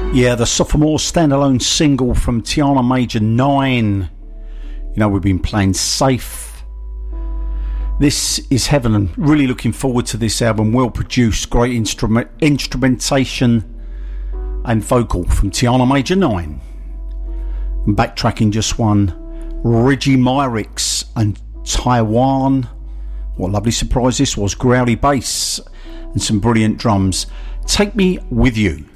Yeah, the sophomore standalone single from Tiana Major 9. You know, we've been playing Safe. This is Heaven, and really looking forward to this album. Well produced, great instrumentation and vocal from Tiana Major 9. And backtracking just one, Reggie Myrix and Taiwan. What a lovely surprise this was. Growly bass and some brilliant drums. Take Me With You.